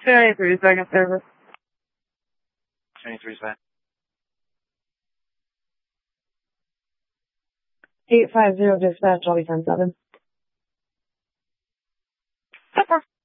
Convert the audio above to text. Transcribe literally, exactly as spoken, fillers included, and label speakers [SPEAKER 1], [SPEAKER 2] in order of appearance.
[SPEAKER 1] twenty-three, second service.
[SPEAKER 2] twenty-three, fine.
[SPEAKER 1] eight five zero dispatch, I'll be ten seven.
[SPEAKER 2] Pepper.